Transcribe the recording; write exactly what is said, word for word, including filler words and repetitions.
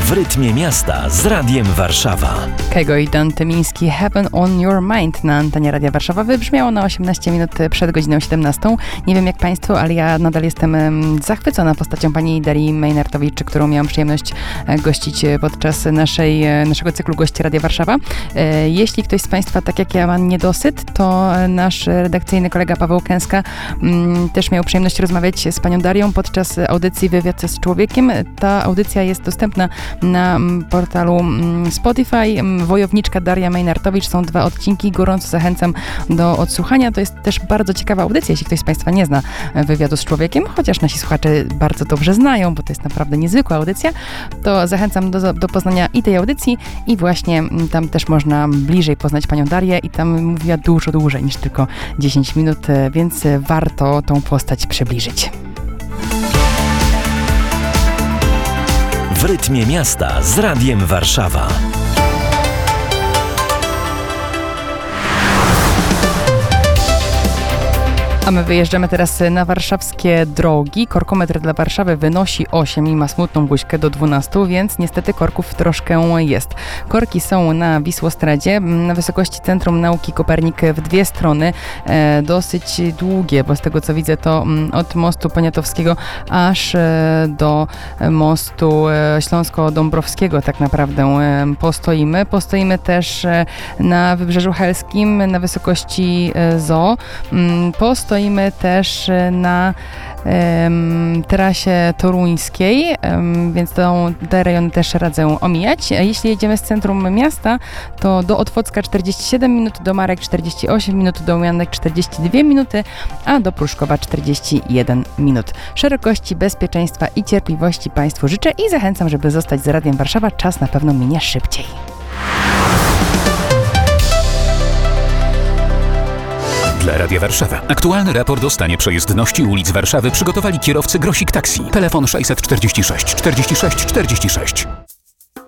W rytmie miasta z Radiem Warszawa. Kego i Dan Tymiński, Heaven on Your Mind na antenie Radia Warszawa wybrzmiało na osiemnaście minut przed godziną siedemnastą. Nie wiem jak Państwo, ale ja nadal jestem zachwycona postacią pani Darii Maynardowicz, którą miałam przyjemność gościć podczas naszej, naszego cyklu Gości Radia Warszawa. Jeśli ktoś z Państwa, tak jak ja, ma niedosyt, to nasz redakcyjny kolega Paweł Kęska m, też miał przyjemność rozmawiać z panią Darią podczas audycji Wywiad z Człowiekiem. Ta audycja jest dostępna na portalu Spotify. Wojowniczka Daria Maynardowicz. Są dwa odcinki. Gorąco zachęcam do odsłuchania. To jest też bardzo ciekawa audycja, jeśli ktoś z Państwa nie zna Wywiadu z Człowiekiem, chociaż nasi słuchacze bardzo dobrze znają, bo to jest naprawdę niezwykła audycja, to zachęcam do, do poznania i tej audycji i właśnie tam też można bliżej poznać panią Darię i tam mówiła dużo dłużej niż tylko dziesięć minut, więc warto tą postać przybliżyć. W rytmie miasta z Radiem Warszawa. A my wyjeżdżamy teraz na warszawskie drogi. Korkometr dla Warszawy wynosi osiem i ma smutną buźkę do dwunastu, więc niestety korków troszkę jest. Korki są na Wisłostradzie, na wysokości Centrum Nauki Kopernik w dwie strony. E, dosyć długie, bo z tego co widzę to m, od mostu Poniatowskiego aż e, do mostu e, Śląsko-Dąbrowskiego tak naprawdę e, postoimy. Postoimy też e, na Wybrzeżu Helskim, na wysokości e, Zoo. M, postoimy Stoimy też na um, trasie toruńskiej, um, więc tą, te rejony też radzę omijać. A jeśli jedziemy z centrum miasta, to do Otwocka czterdzieści siedem minut, do Marek czterdzieści osiem minut, do Mianek czterdzieści dwie minuty, a do Pruszkowa czterdzieści jeden minut. Szerokości, bezpieczeństwa i cierpliwości Państwu życzę i zachęcam, żeby zostać z Radiem Warszawa. Czas na pewno minie szybciej. Dla Radia Warszawa. Aktualny raport o stanie przejezdności ulic Warszawy przygotowali kierowcy Grosik Taxi. Telefon sześćset czterdzieści sześć czterdzieści sześć czterdzieści sześć.